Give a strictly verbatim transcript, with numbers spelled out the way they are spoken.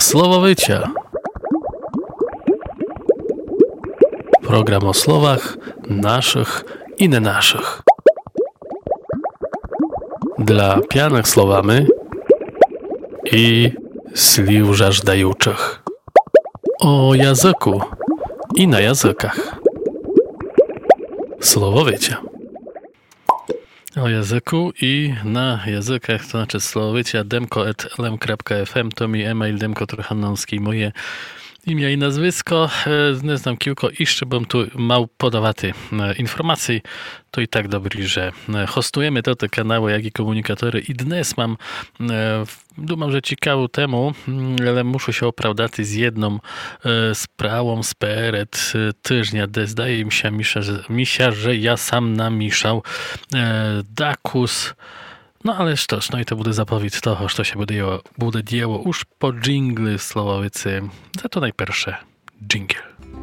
Słowowycia. Program o słowach naszych i nie naszych. Dla pijanych słowami i sliw żażdajuczych. O języku i na językach. Słowowycia. O języku i na językach, to znaczy słowowycia demko at l m kropka f m, to mi e-mail Demko Trochanowski, moje imię i nazwisko. Nie znam kilko jeszcze, bym tu mał podawaty informacji. To i tak dobry, że hostujemy to te kanały, jak i komunikatory. I dnes mam, думam, że ciekawą temu, ale muszę się opravdać z jedną sprawą speret tyżnia, gdy zdaje mi się, mi się, że ja sam namieszał dakus. No ale sztoż, no i to będzie zapowiedź toho, co się będzie dzieło, będzie dzieło już po dżingli słowowicy. Za to najpierwsze dżingiel.